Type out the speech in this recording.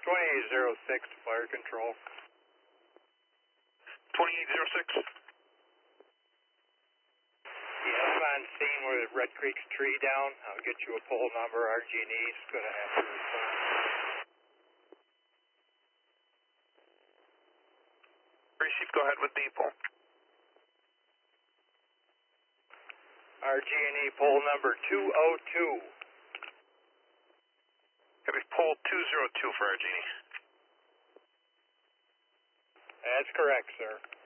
2806 to fire control. 2806. Yeah, I'm on scene where the Red Creek's tree down. I'll get you a pole number. RG&E is going to have to respond. Receive, go ahead with the pole. RG&E pole number 202. Copy, pole 202 for RG&E. That's correct, sir.